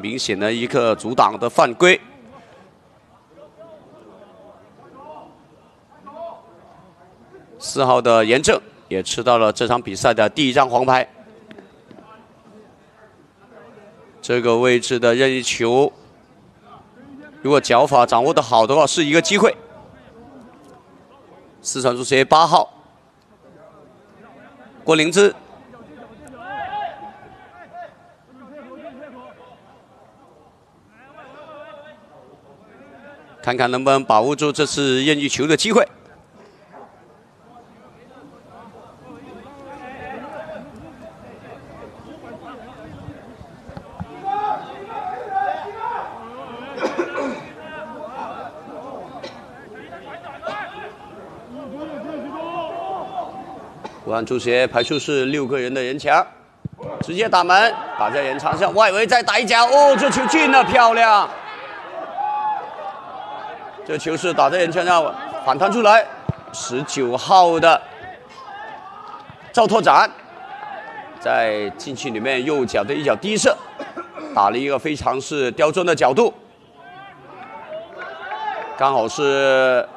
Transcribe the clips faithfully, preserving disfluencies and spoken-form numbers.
明显的一个阻挡的犯规。四号的严正也吃到了这场比赛的第一张黄牌。这个位置的任意球，如果脚法掌握的好的话，是一个机会。四川足协八号郭灵芝。 看看能不能把握住这次任意球的机会。武汉足协排出是六个人的人墙，直接打门，打在人墙上，外围再打一脚，哦，这球进了，漂亮！ 这球是打在人墙上反弹出来，十九号的赵拓展在禁区里面右脚的一脚低射，打了一个非常是刁钻的角度，刚好是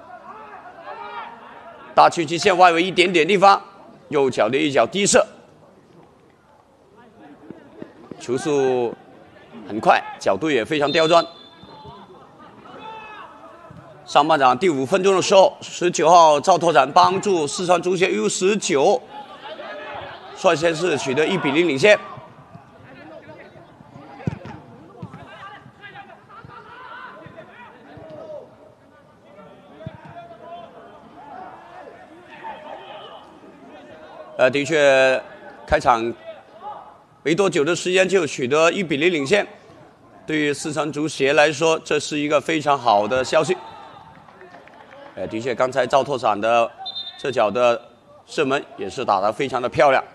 大区际线外围一点点地方，右脚的一脚低射，球速很快，角度也非常刁钻。 上半场第五分钟的时候，十九号赵拓展帮助四川足协 U 十九率先是取得一比零领先。呃，的确，开场没多久的时间就取得一比零领先，对于四川足协来说，这是一个非常好的消息。 呃，的确，刚才赵拓展的这脚的射门也是打得非常的漂亮。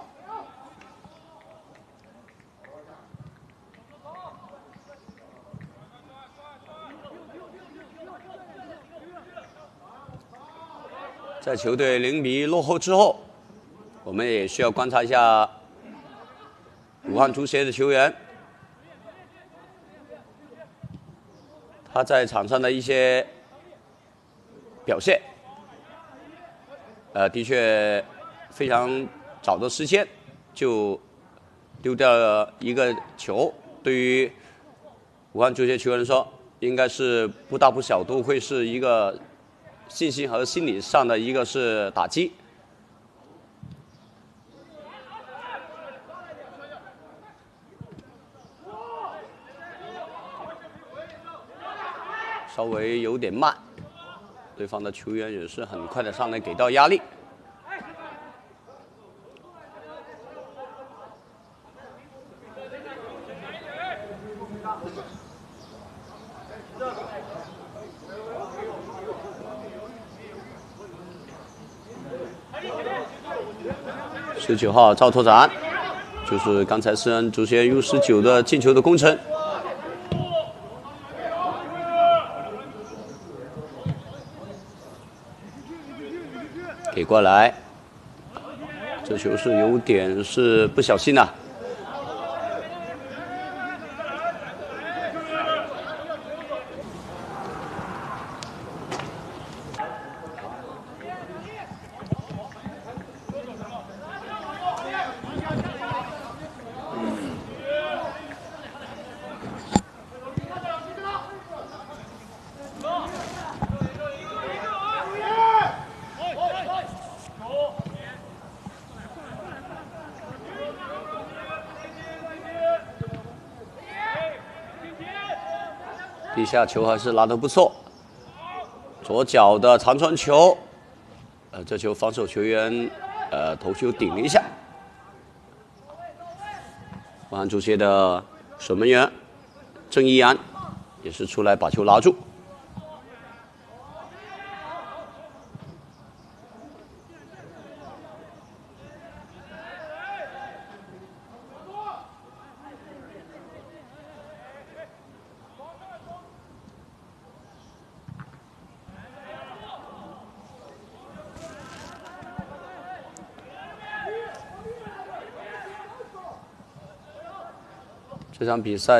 在球队零比一落后之后，我们也需要观察一下武汉足协的球员，他在场上的一些 表现，呃，的确非常早的时间就丢掉了一个球，对于武汉足协球员来说，应该是不大不小，都会是一个信心和心理上的一个是打击。稍微有点慢。 对方的球员也是很快的上来给到压力。十九号赵拓展，就是刚才四川足协 U 十九的进球的功臣。 给过来，这球是有点是不小心呐、啊。地下球还是拿得不错，左脚的长传球，呃，这球防守球员呃头球顶了一下，武汉足协的守门员郑一安也是出来把球拿住。这场比赛。